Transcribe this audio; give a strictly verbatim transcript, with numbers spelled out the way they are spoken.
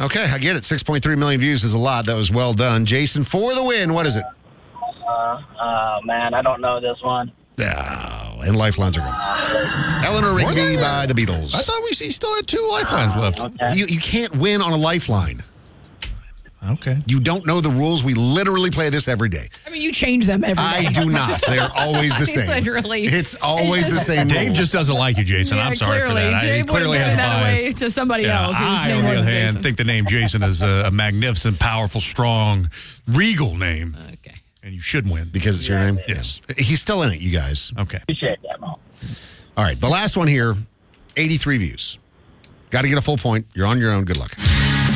Okay, I get it. six point three million views is a lot. That was well done. Jason, for the win, what is it? Uh, uh, man, I don't know this one. Oh, and lifelines are gone. Eleanor Rigby by the Beatles. I thought we still had two lifelines Uh, left. okay. You, you can't win on a lifeline. Okay. You don't know the rules. We literally play this every day. I mean, you change them every day. I do not. They're always the same. Literally. It's always the same. Dave rules. just doesn't like you, Jason. Yeah, I'm sorry clearly. for that. I, he Dave clearly would've has a given that bias. away to somebody Yeah, else whose I, name on the wasn't other hand, Jason. think the name Jason is a, a magnificent, powerful, strong, regal name. Okay. And you should win. Because it's your name? Yes. He's still in it, you guys. Okay. Appreciate that, Mo. All right, the last one here, eighty-three views. Got to get a full point. You're on your own. Good luck.